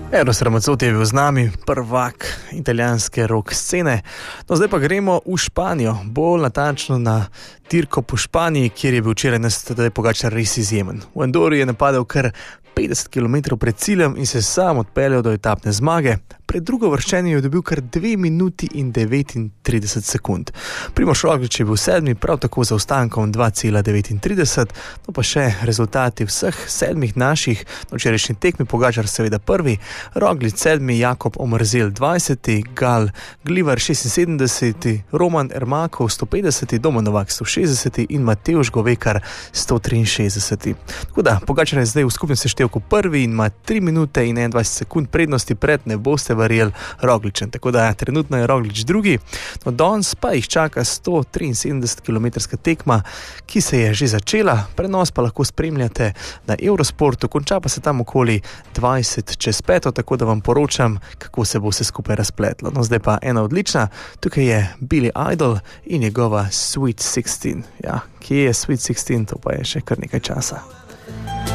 Eros Ramazzotti je bil z nami, prvak italijanske rock scene. No, zdaj pa gremo v Španijo, bolj natančno na dirko po Španiji, kjer je bil včeraj Tadej Pogačar res izjemen. V Andori je napadel kar 50 km pred ciljem in se sam odpeljal do etapne zmage. Pred drugovrščenim je dobil kar 2 minuti in 39 sekund. Primož Roglič je bil 7, prav tako za ostankom 2,39, no pa še rezultati vseh 7 naših, na včerajšnji tekmi. Pogačar seveda 1, Roglič 7, Jakob Omerzel 20, Gal Glivar 76, Roman Ermakov 150, Domen Novak 160 in Mateusz Govekar 163. Tako da, Pogačar je zdaj v skupnem seštevku 1 in ima 3 minute in 21 sekund prednosti pred, ne boste verjeli, Rogličem. Tako da trenutno je Roglič 2. No, danes pa jih čaka 173 km tekma, ki se je že začela. Prenos pa lahko spremljate na Eurosportu, konča pa se tam okoli 5:20, tako da vam poročam, kako se bo vse skupaj razpletlo. No, zdaj pa ena odlična, tukaj je Billy Idol in njegova Sweet 16. Ja, kje je Sweet 16, to pa je še kar nekaj časa.